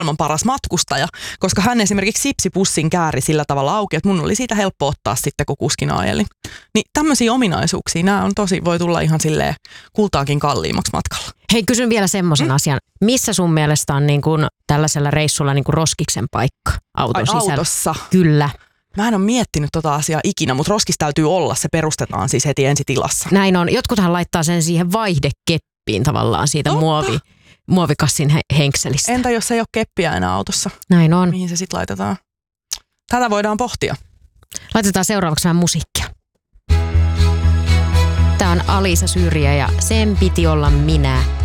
maailman paras matkustaja, koska hän esimerkiksi sipsipussin kääri sillä tavalla auki, että mun oli siitä helppo ottaa sitten, kun kuskina ajeli. Niin tämmöisiä ominaisuuksia, nämä on voi tulla ihan silleen kultaakin kalliimmaksi matkalla. Hei, kysyn vielä semmoisen asian. Missä sun mielestä on niin kuin tällaisella reissulla niin kuin roskiksen paikka auton sisällä? Autossa? Kyllä. Mä en ole miettinyt tota asiaa ikinä, mutta roskis täytyy olla. Se perustetaan siis heti ensitilassa. Näin on. Jotkuthan laittaa sen siihen vaihdekeppiin tavallaan siitä muovikassin henkselistä. Entä jos ei ole keppiä enää autossa? Näin on. Mihin se sitten laitetaan? Tätä voidaan pohtia. Laitetaan seuraavaksi vähän musiikkia. Tää on Alisa Syrjä ja Sen piti olla minä.